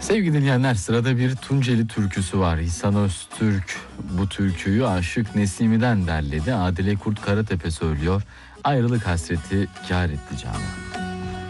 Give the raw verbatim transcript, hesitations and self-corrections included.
Sevgili dinleyenler, sırada bir Tunceli türküsü var. İhsan Öztürk bu türküyü Aşık Nesimi'den derledi. Adile Kurt Karatepe söylüyor. Ayrılık hasreti kâr etti canım.